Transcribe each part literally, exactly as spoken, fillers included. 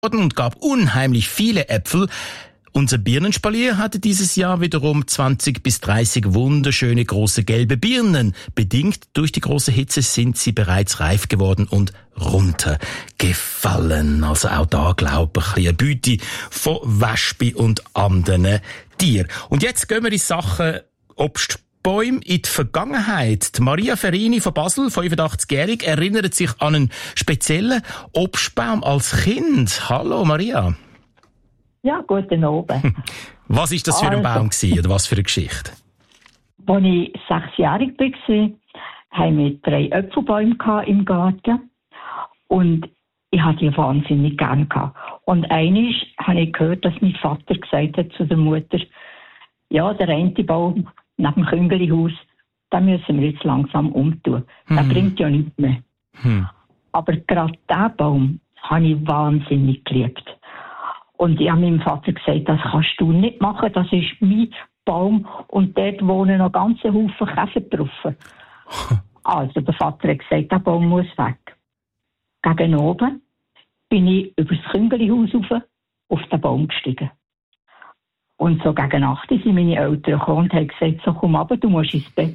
und gab unheimlich viele Äpfel. Unser Birnenspalier hatte dieses Jahr wiederum zwanzig bis dreißig wunderschöne große gelbe Birnen. Bedingt durch die große Hitze sind sie bereits reif geworden und runtergefallen. Also auch da, glaube ich, ein Beute von Wespen und anderen Tieren. Und jetzt gehen wir in Sachen Obstbäume in die Vergangenheit. Die Maria Ferini von Basel, fünfundachtzigjährig, erinnert sich an einen speziellen Obstbaum als Kind. Hallo Maria. Ja, guten Abend. Was ist das für ein also, Baum gewesen, oder was für eine Geschichte? Als ich sechsjährig war, hatten wir drei Äpfelbäume im Garten. Und ich hatte die wahnsinnig gerne gehabt. Und einmal habe ich gehört, dass mein Vater gesagt hat zu der Mutter, ja, der eine Baum neben dem Küngelihaus, den müssen wir jetzt langsam umtun. Hm. Der bringt ja nichts mehr. Hm. Aber gerade diesen Baum habe ich wahnsinnig geliebt. Und ich habe meinem Vater gesagt, das kannst du nicht machen, das ist mein Baum und dort wohnen noch ganze Haufen Käfer drauf. Also der Vater hat gesagt, der Baum muss weg. Gegen oben bin ich über das Küngelihaus rauf auf den Baum gestiegen. Und so gegen Nacht sind meine Eltern gekommen und haben gesagt, so komm runter, du musst ins Bett.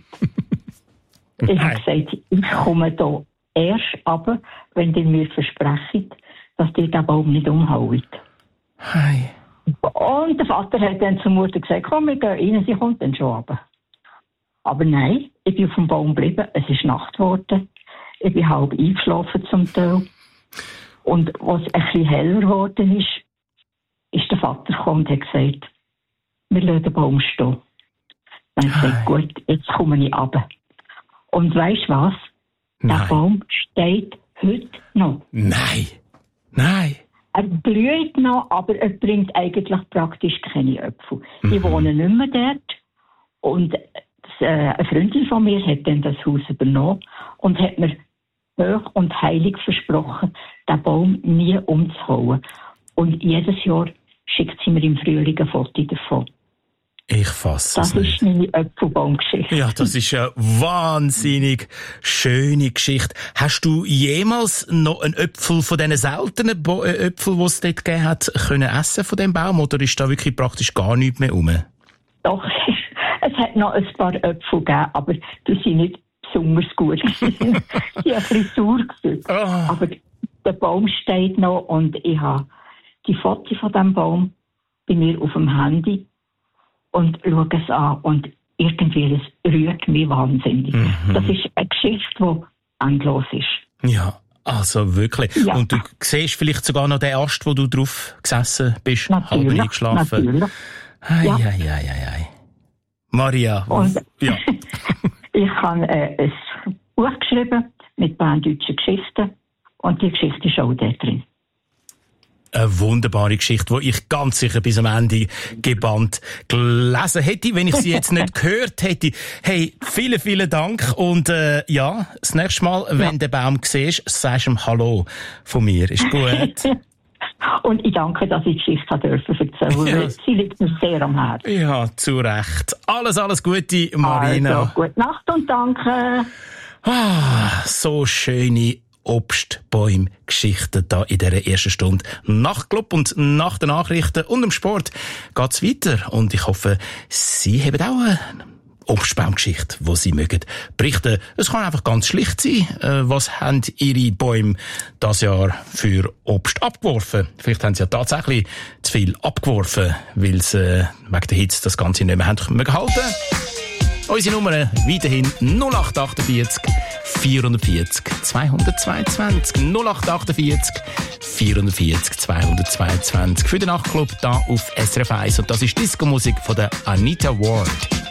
Ich habe gesagt, ich komme hier erst runter, wenn ihr mir versprecht, dass ihr den Baum nicht umhaut. Hi. Und der Vater hat dann zur Mutter gesagt, komm, wir gehen rein, sie kommt dann schon runter. Aber nein, ich bin auf dem Baum geblieben, es ist Nacht geworden, ich bin halb eingeschlafen zum Teil. Und als es ein bisschen heller geworden ist, ist der Vater gekommen und hat gesagt, wir lassen den Baum stehen. Dann habe ich gesagt, gut, jetzt komme ich runter. Und weisst du was? Nein. Der Baum steht heute noch. Nein. Nein. Er blüht noch, aber er bringt eigentlich praktisch keine Äpfel. Mhm. Ich wohne nicht mehr dort. Und das, äh, eine Freundin von mir hat dann das Haus übernommen und hat mir hoch und heilig versprochen, den Baum nie umzuhauen. Und jedes Jahr schickt sie mir im Frühling ein Foto davon. Ich fasse das es nicht. Das ist meine Äpfelbaumgeschichte. Ja, das ist eine wahnsinnig schöne Geschichte. Hast du jemals noch einen Äpfel von diesen seltenen Bo- äh, Äpfeln, die es dort gegeben hat, können essen von dem Baum? Oder ist da wirklich praktisch gar nichts mehr rum? Doch, es hat noch ein paar Äpfel gegeben, aber die sind nicht besonders gut. Sie haben ein bisschen sauer gewesen. Oh. Aber der Baum steht noch und ich habe die Fotos von diesem Baum bei mir auf dem Handy und schaue es an und irgendwie, es rührt mich wahnsinnig. Mhm. Das ist eine Geschichte, die endlos ist. Ja, also wirklich. Ja. Und du siehst vielleicht sogar noch den Ast, wo du drauf gesessen bist, halb Natürlich, eingeschlafen. natürlich. Ei, Ja. ei, ei, ei, ei. Maria, Und ja. ich habe äh, ein Buch geschrieben mit berndeutschen Geschichten und die Geschichte ist auch da drin. Eine wunderbare Geschichte, die ich ganz sicher bis am Ende gebannt gelesen hätte, wenn ich sie jetzt nicht gehört hätte. Hey, vielen, vielen Dank. Und äh, ja, das nächste Mal, wenn du den Baum siehst, sagst du ihm Hallo von mir. Ist gut? Und ich danke, dass ich die Geschichte erzählen durfte. Ja. Sie liegt mir sehr am Herzen. Ja, zu Recht. Alles, alles Gute, Marina. Also, gute Nacht und danke. Ah, so schöne Obstbäume-Geschichten da in dieser ersten Stunde. Nach Club und nach den Nachrichten und dem Sport geht's weiter. Und ich hoffe, Sie haben auch eine Obstbaumgeschichte, die Sie mögen berichten. Es kann einfach ganz schlicht sein. Äh, was haben Ihre Bäume das Jahr für Obst abgeworfen? Vielleicht haben Sie ja tatsächlich zu viel abgeworfen, weil Sie äh, wegen der Hitze das Ganze nicht mehr haben können halten. Unsere Nummer weiterhin null acht achtundvierzig vierundvierzig zweihundertzweiundzwanzig null acht achtundvierzig vierundvierzig zweihundertzweiundzwanzig für den Nachtclub da auf S R F eins. Und das ist Disco-Musik von der Anita Ward.